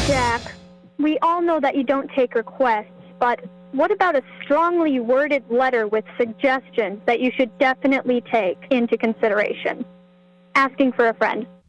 Jack, we all know that you don't take requests, but what about a strongly worded letter with suggestions that you should definitely take into consideration? Asking for a friend.